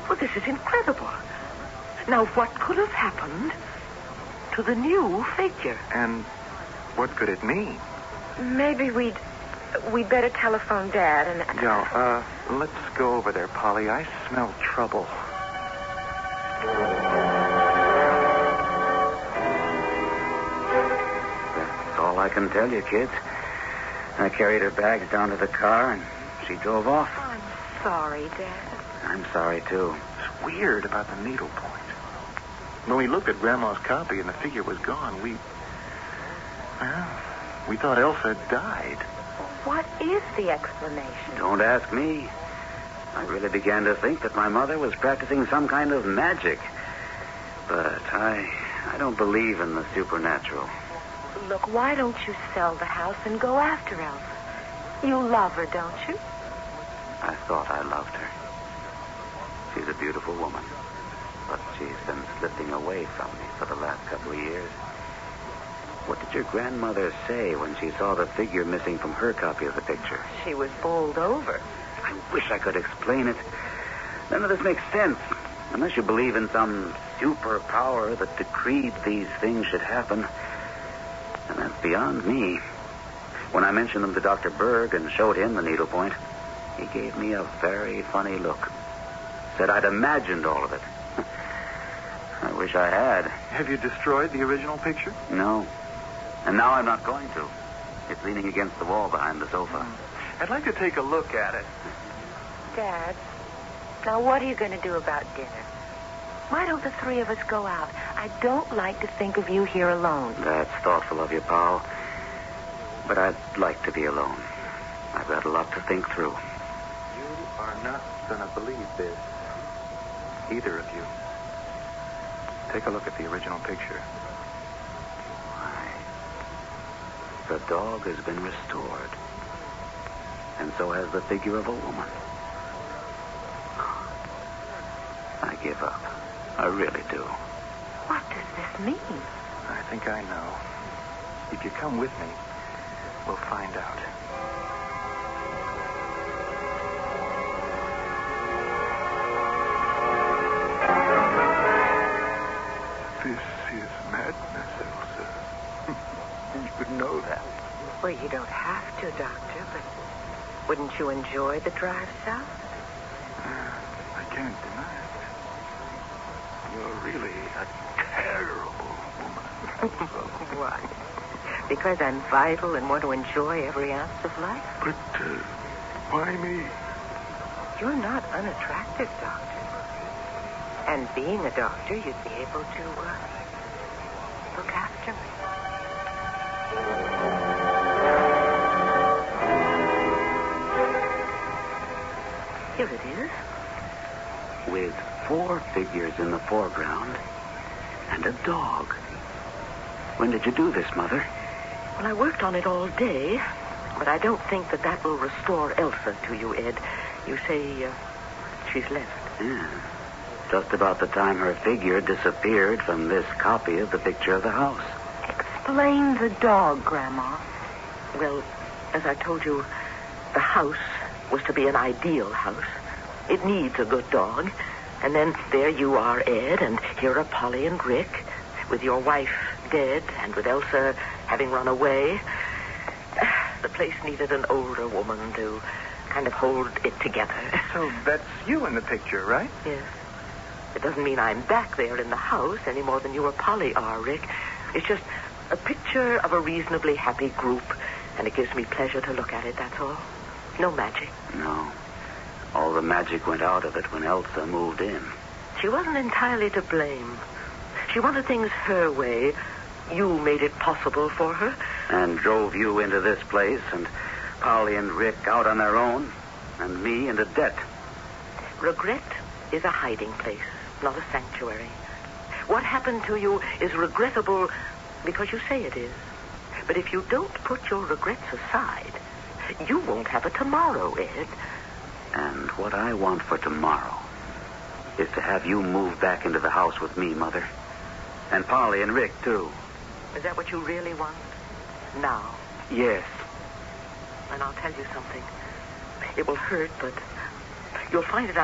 Well, this is incredible. Now, what could have happened to the new figure? And what could it mean? Maybe we'd better telephone Dad and... Yeah, let's go over there, Polly. I smell trouble. That's all I can tell you, kids. I carried her bags down to the car, and she drove off. I'm sorry, Dad. I'm sorry, too. It's weird about the needlepoint. When we looked at Grandma's copy and the figure was gone, we thought Elsa had died. What is the explanation? Don't ask me. I really began to think that my mother was practicing some kind of magic. But I don't believe in the supernatural. Look, why don't you sell the house and go after Elsa? You love her, don't you? I thought I loved her. She's a beautiful woman. But she's been slipping away from me for the last couple of years. What did your grandmother say when she saw the figure missing from her copy of the picture? She was bowled over. I wish I could explain it. None of this makes sense. Unless you believe in some superpower that decreed these things should happen. And that's beyond me. When I mentioned them to Dr. Berg and showed him the needlepoint, he gave me a very funny look. Said I'd imagined all of it. I wish I had. Have you destroyed the original picture? No. And now I'm not going to. It's leaning against the wall behind the sofa. I'd like to take a look at it. Dad, now what are you going to do about dinner? Why don't the three of us go out? I don't like to think of you here alone. That's thoughtful of you, Paul. But I'd like to be alone. I've got a lot to think through. You are not going to believe this. Either of you. Take a look at the original picture. Why? The dog has been restored. And so has the figure of a woman. I give up. I really do. What does this mean? I think I know. If you come with me, we'll find out. This is madness, Elsa. You would know that. Well, you don't have to, Doctor, but wouldn't you enjoy the drive south? I can't deny it. You're really a terrible woman. Why? Because I'm vital and want to enjoy every ounce of life? But why me? You're not unattractive, Doctor. And being a doctor, you'd be able to look after me. Here it is. With 4 figures in the foreground and a dog. When did you do this, Mother? Well, I worked on it all day, but I don't think that will restore Elsa to you, Ed. You say she's left. Yeah. Just about the time her figure disappeared from this copy of the picture of the house. Explain the dog, Grandma. Well, as I told you, the house was to be an ideal house. It needs a good dog. And then there you are, Ed, and here are Polly and Rick, with your wife dead and with Elsa having run away. The place needed an older woman to kind of hold it together. So that's you in the picture, right? Yes. It doesn't mean I'm back there in the house any more than you or Polly are, Rick. It's just a picture of a reasonably happy group, and it gives me pleasure to look at it, that's all. No magic. No. All the magic went out of it when Elsa moved in. She wasn't entirely to blame. She wanted things her way. You made it possible for her. And drove you into this place, and Polly and Rick out on their own, and me into debt. Regret is a hiding place, not a sanctuary. What happened to you is regrettable because you say it is. But if you don't put your regrets aside, you won't have a tomorrow, Ed. And what I want for tomorrow is to have you move back into the house with me, Mother. And Polly and Rick, too. Is that what you really want? Now? Yes. And I'll tell you something. It will hurt, but you'll find it